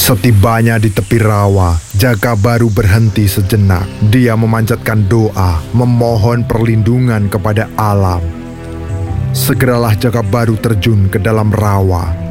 Setibanya di tepi rawa, Jakabaru berhenti sejenak. Dia memanjatkan doa, memohon perlindungan kepada alam. Segeralah Jakabaru terjun ke dalam rawa.